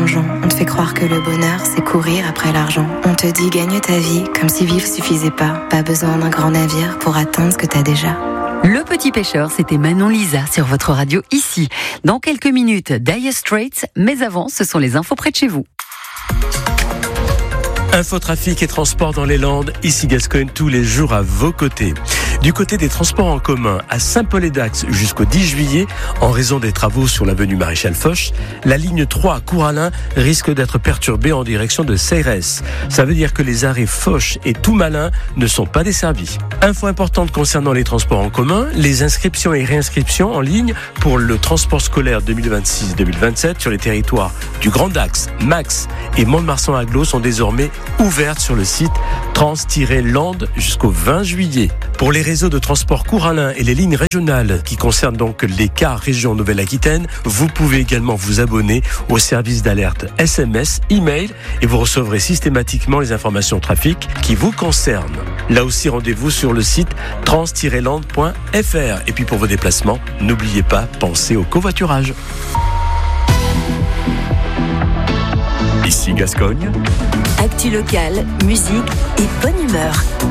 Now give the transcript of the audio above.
plongeon. On te fait croire que le bonheur, c'est courir après l'argent. On te dit gagne ta vie comme si vivre suffisait pas. Pas besoin d'un grand navire pour atteindre ce que t'as déjà. Le Petit Pêcheur, c'était Manon Lisa sur votre radio ici. Dans quelques minutes, Dire Straits, mais avant, ce sont les infos près de chez vous. Infotrafic et transport dans les Landes, ici Gascogne, tous les jours à vos côtés. Du côté des transports en commun, à Saint-Paul-et-Dax jusqu'au 10 juillet, en raison des travaux sur l'avenue Maréchal Foch, la ligne 3 à Couralin risque d'être perturbée en direction de Ceyres. Ça veut dire que les arrêts Foch et Tourmalin ne sont pas desservis. Info importante concernant les transports en commun, les inscriptions et réinscriptions en ligne pour le transport scolaire 2026-2027 sur les territoires du Grand Dax, Max et Mont-de-Marsan-Aglo sont désormais ouvertes sur le site trans-land jusqu'au 20 juillet. Pour les réseaux de transport Couralin et les lignes régionales qui concernent donc les cars région Nouvelle-Aquitaine, vous pouvez également vous abonner au service d'alerte SMS, email et vous recevrez systématiquement les informations trafic qui vous concernent. Là aussi, rendez-vous sur le site trans-land.fr. Et puis pour vos déplacements, n'oubliez pas, pensez au covoiturage. Ici Gascogne. Actu locale, musique et bonne humeur.